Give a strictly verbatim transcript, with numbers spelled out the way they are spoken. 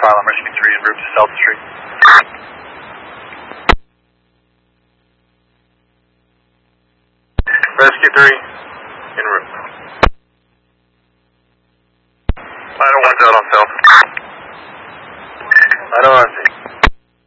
file on Rescue three en route to South Street. Rescue three, en route. Final one's out on South